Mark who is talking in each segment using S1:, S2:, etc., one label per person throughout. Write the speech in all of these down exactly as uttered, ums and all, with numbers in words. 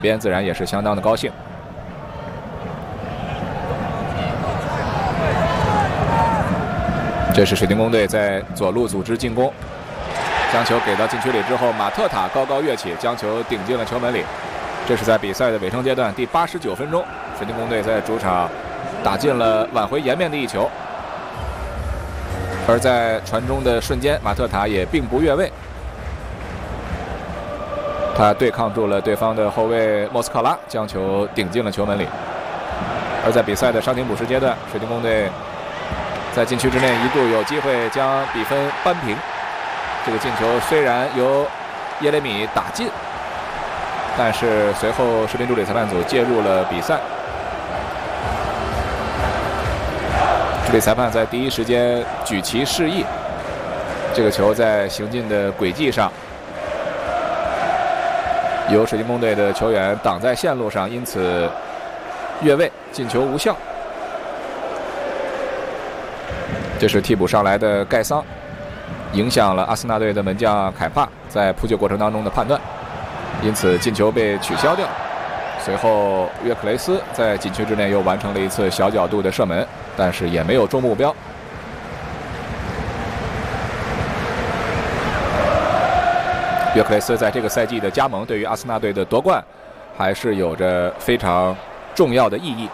S1: 边自然也是相当的高兴。这是水晶宫队在左路组织进攻，将球给到禁区里之后，马特塔高高跃起，将球顶进了球门里。这是在比赛的尾声阶段第八十九分钟，水晶宫队在主场打进了挽回颜面的一球。而在传中的瞬间，马特塔也并不越位，他对抗住了对方的后卫莫斯科拉，将球顶进了球门里。而在比赛的伤停补时阶段，水晶宫队在禁区之内一度有机会将比分扳平。这个进球虽然由耶雷米打进，但是随后士兵助理裁判组介入了比赛。助理裁判在第一时间举旗示意，这个球在行进的轨迹上由水晶宫队的球员挡在线路上，因此越位，进球无效。这是替补上来的盖桑，影响了阿森纳队的门将凯帕在扑救过程当中的判断，因此进球被取消掉。随后约克雷斯在禁区之内又完成了一次小角度的射门，但是也没有中目标。约克雷斯在这个赛季的加盟对于阿森纳队的夺冠还是有着非常重要的意义。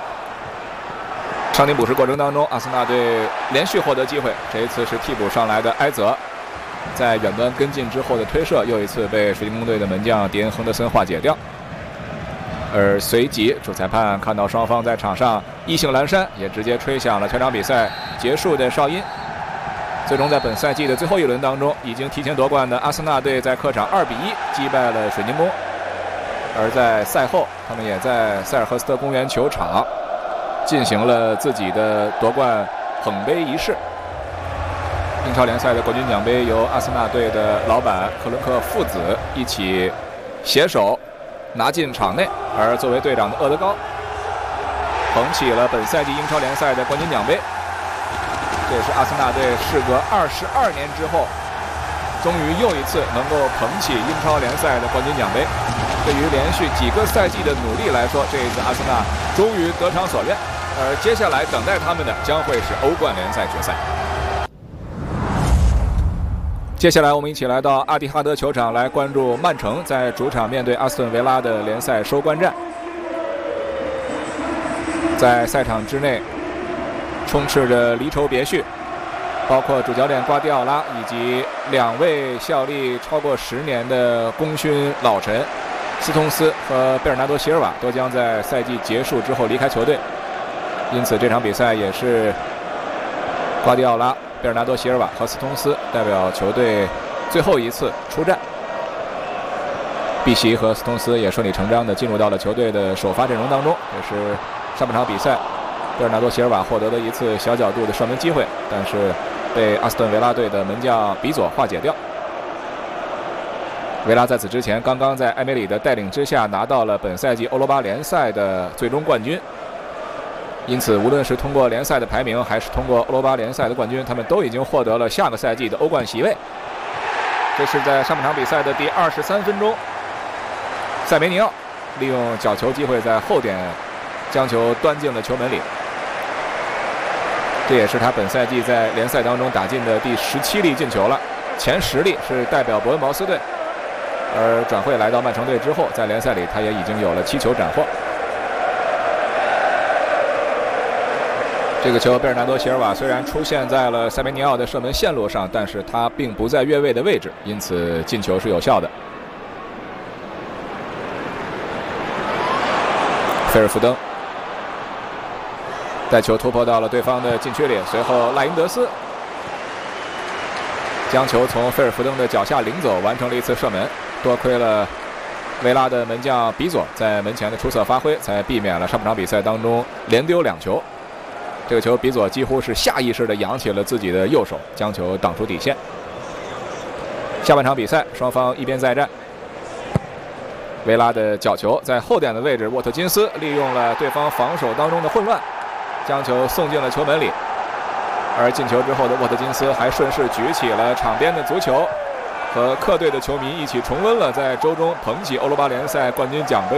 S1: 伤停补时过程当中，阿森纳队连续获得机会，这一次是替补上来的埃泽在远端跟进之后的推射，又一次被水晶宫队的门将迪恩亨德森化解掉。而随即主裁判看到双方在场上意兴阑珊，也直接吹响了全场比赛结束的哨音。最终在本赛季的最后一轮当中，已经提前夺冠的阿森纳队在客场二比一击败了水晶宫。而在赛后，他们也在塞尔赫斯特公园球场进行了自己的夺冠捧杯仪式。英超联赛的冠军奖杯由阿森纳队的老板克伦克父子一起携手拿进场内，而作为队长的厄德高捧起了本赛季英超联赛的冠军奖杯。这也是阿森纳队事隔二十二年之后，终于又一次能够捧起英超联赛的冠军奖杯。对于连续几个赛季的努力来说，这一次阿森纳终于得偿所愿。而接下来等待他们的将会是欧冠联赛决赛。接下来我们一起来到阿蒂哈德球场来关注曼城在主场面对阿斯顿维拉的联赛收官战。在赛场之内充斥着离愁别绪，包括主教练瓜迪奥拉以及两位效力超过十年的功勋老臣斯通斯和贝尔纳多·席尔瓦都将在赛季结束之后离开球队，因此这场比赛也是瓜迪奥拉、贝尔纳多·席尔瓦和斯通斯代表球队最后一次出战。碧玺和斯通斯也顺理成章地进入到了球队的首发阵容当中。这是上半场比赛贝尔纳多·席尔瓦获得了一次小角度的射门机会，但是被阿斯顿维拉队的门将比佐化解掉。维拉在此之前刚刚在埃梅里的带领之下拿到了本赛季欧罗巴联赛的最终冠军，因此无论是通过联赛的排名还是通过欧罗巴联赛的冠军，他们都已经获得了下个赛季的欧冠席位。这是在上半场比赛的第二十三分钟，塞梅尼奥利用角球机会在后点将球端进了球门里，这也是他本赛季在联赛当中打进的第十七粒进球了，前十粒是代表伯恩茅斯队。而转会来到曼城队之后，在联赛里他也已经有了七球斩获。这个球贝尔纳多·席尔瓦虽然出现在了塞梅尼奥的射门线路上，但是他并不在越位的位置，因此进球是有效的。菲尔福登带球突破到了对方的禁区里，随后赖因德斯将球从菲尔福登的脚下领走，完成了一次射门。多亏了维拉的门将比佐在门前的出色发挥，才避免了上半场比赛当中连丢两球。这个球比佐几乎是下意识地扬起了自己的右手，将球挡出底线。下半场比赛双方一边再战，维拉的角球在后点的位置，沃特金斯利用了对方防守当中的混乱，将球送进了球门里。而进球之后的沃特金斯还顺势举起了场边的足球， 和客队的球迷一起重温了在周中捧起欧罗巴联赛冠军奖杯